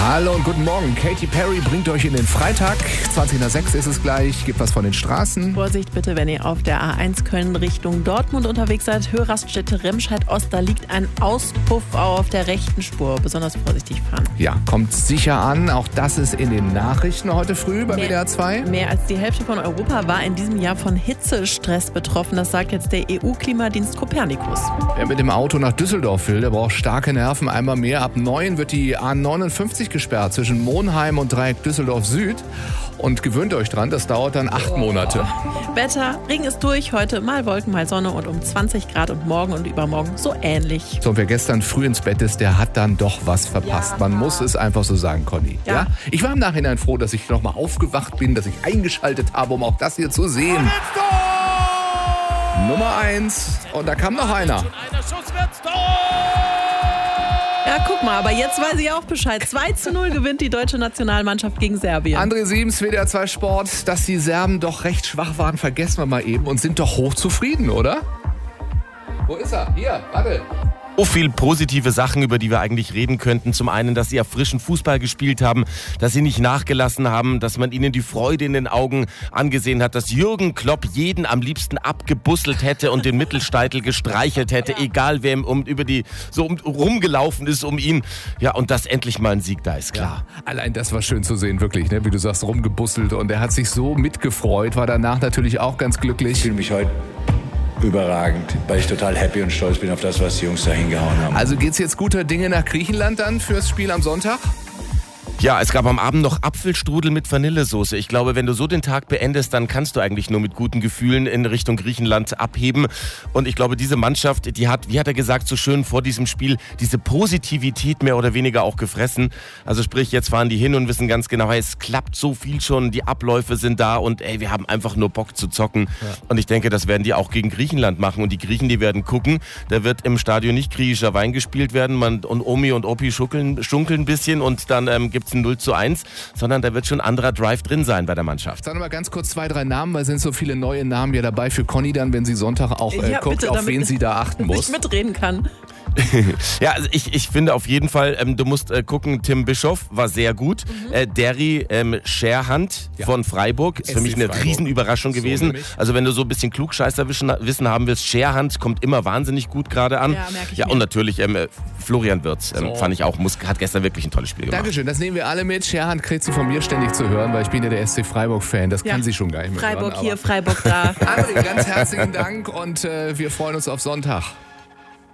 Hallo und guten Morgen. Katy Perry bringt euch in den Freitag. 20:06 ist es gleich. Gibt was von den Straßen. Vorsicht bitte, wenn ihr auf der A1 Köln Richtung Dortmund unterwegs seid. Hörraststätte Remscheid-Ost, da liegt ein Auspuff auf der rechten Spur. Besonders vorsichtig fahren. Ja, kommt sicher an. Auch das ist in den Nachrichten heute früh bei WDR 2. Mehr als die Hälfte von Europa war in diesem Jahr von Hitzestress betroffen. Das sagt jetzt der EU-Klimadienst Copernicus. Wer mit dem Auto nach Düsseldorf will, der braucht starke Nerven. Einmal mehr. Ab 9 wird die A59 gesperrt zwischen Monheim und Dreieck Düsseldorf Süd. Und gewöhnt euch dran, das dauert dann 8 Monate. Wetter, Regen ist durch. Heute mal Wolken, mal Sonne und um 20 Grad und morgen und übermorgen so ähnlich. So, und wer gestern früh ins Bett ist, der hat dann doch was verpasst. Man muss es einfach so sagen, Conny. Ja? Ich war im Nachhinein froh, dass ich nochmal aufgewacht bin, dass ich eingeschaltet habe, um auch das hier zu sehen. Nummer 1. Und da kam noch einer. Ja, guck mal, aber jetzt weiß ich auch Bescheid. 2:0 gewinnt die deutsche Nationalmannschaft gegen Serbien. André Siebens, WDR 2 Sport. Dass die Serben doch recht schwach waren, vergessen wir mal eben und sind doch hochzufrieden, oder? Wo ist er? Hier, warte. So viel positive Sachen, über die wir eigentlich reden könnten. Zum einen, dass sie ja frischen Fußball gespielt haben, dass sie nicht nachgelassen haben, dass man ihnen die Freude in den Augen angesehen hat, dass Jürgen Klopp jeden am liebsten abgebusselt hätte und den Mittelsteitel gestreichelt hätte, egal wer rumgelaufen ist um ihn. Ja, und dass endlich mal ein Sieg da ist, klar. Ja, allein das war schön zu sehen, wirklich, ne? Wie du sagst, rumgebusselt. Und er hat sich so mitgefreut, war danach natürlich auch ganz glücklich. Ich fühle mich heute überragend, weil ich total happy und stolz bin auf das, was die Jungs da hingehauen haben. Also geht's jetzt guter Dinge nach Griechenland dann fürs Spiel am Sonntag? Ja, es gab am Abend noch Apfelstrudel mit Vanillesoße. Ich glaube, wenn du so den Tag beendest, dann kannst du eigentlich nur mit guten Gefühlen in Richtung Griechenland abheben. Und ich glaube, diese Mannschaft, die hat, wie hat er gesagt, so schön vor diesem Spiel, diese Positivität mehr oder weniger auch gefressen. Also sprich, jetzt fahren die hin und wissen ganz genau, hey, es klappt so viel schon, die Abläufe sind da und ey, wir haben einfach nur Bock zu zocken. Ja. Und ich denke, das werden die auch gegen Griechenland machen. Und die Griechen, die werden gucken, da wird im Stadion nicht griechischer Wein gespielt werden und Omi und Opi schunkeln ein bisschen und dann gibt's ein 0:1, sondern da wird schon ein anderer Drive drin sein bei der Mannschaft. Sag mal ganz kurz 2, 3 Namen, weil sind so viele neue Namen ja dabei für Conny dann, wenn sie Sonntag auch guckt, bitte, auf wen sie da achten muss. Ich mitreden kann. Ja, also ich finde auf jeden Fall, du musst gucken, Tim Bischoff war sehr gut. Derry Scherhand von Freiburg ist für mich eine Riesenüberraschung gewesen. Nämlich. Also wenn du so ein bisschen Klugscheißerwissen haben willst, Scherhand kommt immer wahnsinnig gut gerade an. Ja, merke ich mir. Und natürlich Florian Wirtz, fand ich auch, hat gestern wirklich ein tolles Spiel gemacht. Dankeschön, das nehmen wir alle mit. Scherhand kriegt sie von mir ständig zu hören, weil ich bin ja der SC Freiburg-Fan. Das kann sie schon gar nicht mehr Freiburg hören, hier, Freiburg da. André, ganz herzlichen Dank und wir freuen uns auf Sonntag.